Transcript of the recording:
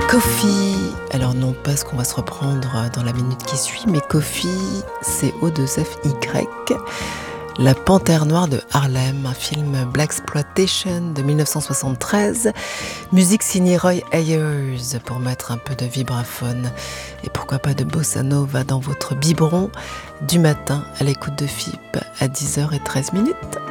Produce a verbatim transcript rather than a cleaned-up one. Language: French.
Kofi, alors non pas ce qu'on va se reprendre dans la minute qui suit, mais Kofi, c'est O deux F Y, La Panthère Noire de Harlem, un film Blaxploitation de mille neuf cent soixante-treize, musique signée Roy Ayers pour mettre un peu de vibraphone et pourquoi pas de bossa nova dans votre biberon du matin à l'écoute de F I P à dix heures treize minutes.